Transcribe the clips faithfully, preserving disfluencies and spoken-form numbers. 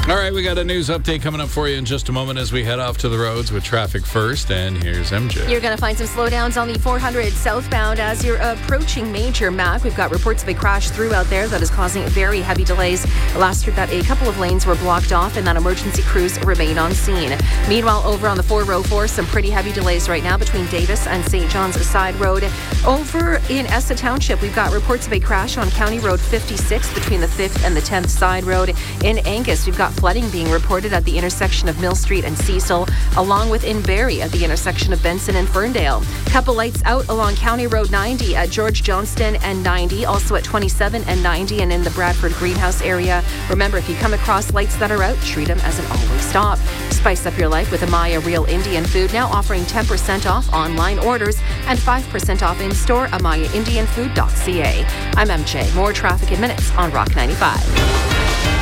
All right, we got a news update coming up for you in just a moment as we head off to the roads with traffic first. And here's M J. You're going to find some slowdowns on the four hundred southbound as you're approaching Major Mac. We've got reports of a crash through out there that is causing very heavy delays. Last trip that a couple of lanes were blocked off and that emergency crews remain on scene. Meanwhile, over on the four oh four, some pretty heavy delays right now between Davis and Saint John's Side Road. Over in Esta Township, we've got reports of a crash on County Road fifty-six between the fifth and the tenth Side Road. In Angus, we've got flooding being reported at the intersection of Mill Street and Cecil, along with in Barrie at the intersection of Benson and Ferndale. Couple lights out along County Road ninety at George Johnston and ninety, also at twenty-seven and ninety and in the Bradford Greenhouse area. Remember, if you come across lights that are out, treat them as an always stop. Spice up your life with Amaya Real Indian Food, now offering ten percent off online orders and five percent off in store. amaya indian food dot c a. I'm M J. More traffic in minutes on Rock ninety-five.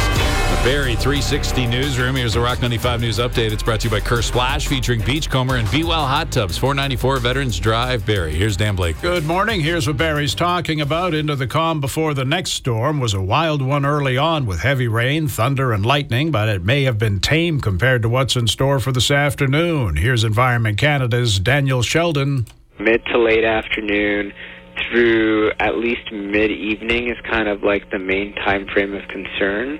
Barrie three sixty Newsroom. Here's the Rock ninety-five News Update. It's brought to you by Kerr Splash, featuring Beachcomber and Be Well Hot Tubs. four ninety-four Veterans Drive, Barrie. Here's Dan Blake. Good morning. Here's what Barrie's talking about. Into the calm before the next storm was a wild one early on with heavy rain, thunder, and lightning, but it may have been tame compared to what's in store for this afternoon. Here's Environment Canada's Daniel Sheldon. Mid to late afternoon through at least mid-evening is kind of like the main time frame of concern.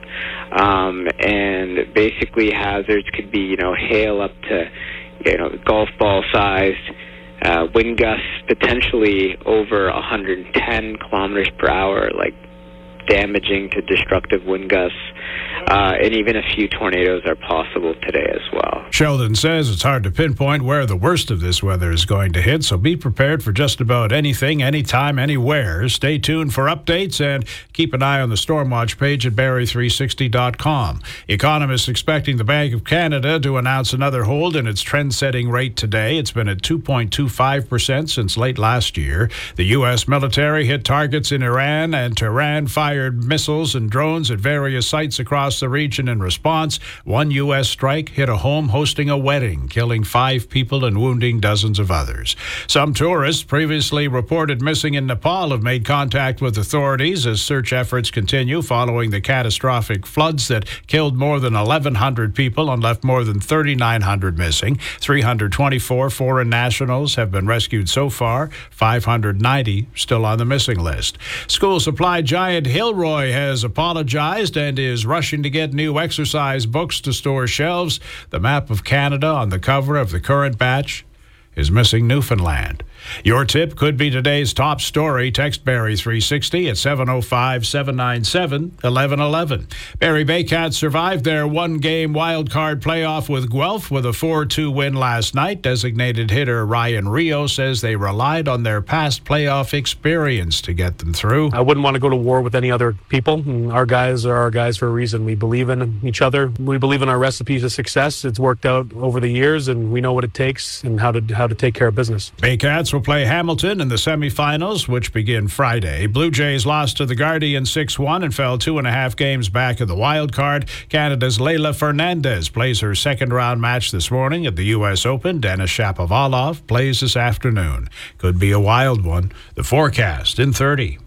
Um, and basically hazards could be, you know, hail up to, you know, golf ball sized, uh, wind gusts potentially over one hundred ten kilometers per hour, like damaging to destructive wind gusts. Uh, and even a few tornadoes are possible today as well. Sheldon says it's hard to pinpoint where the worst of this weather is going to hit, so be prepared for just about anything, anytime, anywhere. Stay tuned for updates and keep an eye on the Stormwatch page at barrie three sixty dot com. Economists expecting the Bank of Canada to announce another hold in its trend-setting rate today. It's been at two point two five percent since late last year. The U S military hit targets in Iran, and Tehran fired missiles and drones at various sites across the region in response. One U S strike hit a home hosting a wedding, killing five people and wounding dozens of others. Some tourists previously reported missing in Nepal have made contact with authorities as search efforts continue following the catastrophic floods that killed more than eleven hundred people and left more than thirty-nine hundred missing. three hundred twenty-four foreign nationals have been rescued so far, five hundred ninety still on the missing list. School supply giant Hilroy has apologized and is rushing to get new exercise books to store shelves. The map of Canada on the cover of the current batch is missing Newfoundland. Your tip could be today's top story. Text Barrie three sixty at seven oh five, seven nine seven, one one one one. Barrie Baycats survived their one-game wildcard playoff with Guelph with a four two win last night. Designated hitter Ryan Rio says they relied on their past playoff experience to get them through. I wouldn't want to go to war with any other people. And our guys are our guys for a reason. We believe in each other. We believe in our recipes of success. It's worked out over the years, and we know what it takes and how to how to take care of business. Baycats will play Hamilton in the semifinals, which begin Friday. Blue Jays lost to the Guardians six one and fell two and a half games back of the wild card. Canada's Leila Fernandez plays her second-round match this morning at the U S Open. Denis Shapovalov plays this afternoon. Could be a wild one. The forecast in thirty.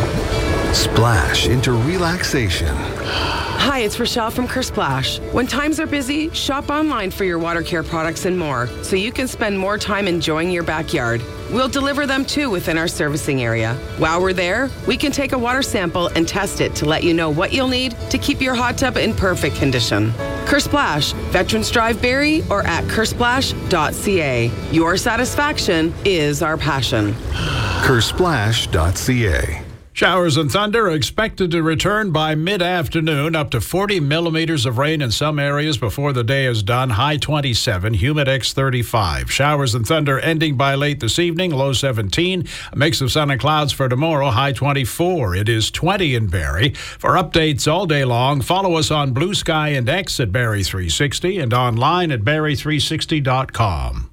Splash into relaxation. Hi, it's Rochelle from Kerr Splash. When times are busy, shop online for your water care products and more, so you can spend more time enjoying your backyard. We'll deliver them too within our servicing area. While we're there, we can take a water sample and test it to let you know what you'll need to keep your hot tub in perfect condition. Kerr Splash, Veterans Drive Barrie, or at kerr splash dot c a. Your satisfaction is our passion. kerr splash dot c a. Showers and thunder are expected to return by mid-afternoon, up to forty millimeters of rain in some areas before the day is done. High twenty-seven, humid X thirty-five. Showers and thunder ending by late this evening, low seventeen. A mix of sun and clouds for tomorrow, high twenty-four. It is twenty in Barrie. For updates all day long, follow us on Blue Sky and X at Barrie three sixty and online at barrie three sixty dot com.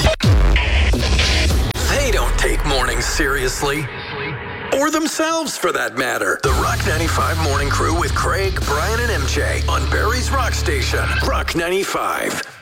They don't take mornings seriously. Or themselves, for that matter. The Rock ninety-five Morning Crew with Craig, Brian, and M J on Barrie's Rock Station, Rock ninety-five.